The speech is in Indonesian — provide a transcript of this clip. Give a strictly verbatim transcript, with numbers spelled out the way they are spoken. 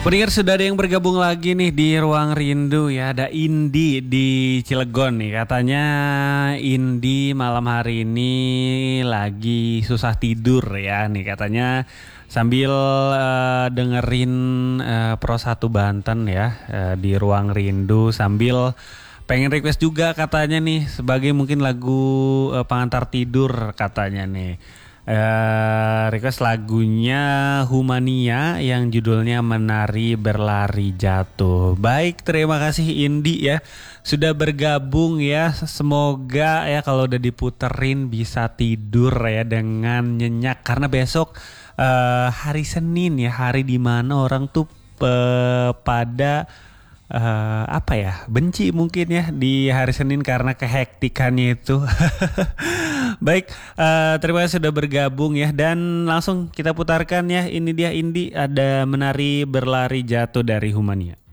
Pendengar sudah ada yang bergabung lagi nih di Ruang Rindu ya. Ada Indi di Cilegon nih. Katanya Indi malam hari ini lagi susah tidur ya nih. Katanya sambil uh, dengerin uh, Pro satu Banten ya uh, di Ruang Rindu sambil pengen request juga katanya nih sebagai mungkin lagu uh, pengantar tidur katanya nih. Uh, request lagunya Humania yang judulnya Menari Berlari Jatuh. Baik, terima kasih Indi ya sudah bergabung ya. Semoga ya kalau udah diputerin bisa tidur ya dengan nyenyak karena besok uh, hari Senin ya, hari dimana orang tuh uh, pada Uh, apa ya benci mungkin ya di hari Senin karena kehektikannya itu. Baik, uh, terima kasih sudah bergabung ya dan langsung kita putarkan ya. Ini dia Indi ada Menari Berlari Jatuh dari Humania.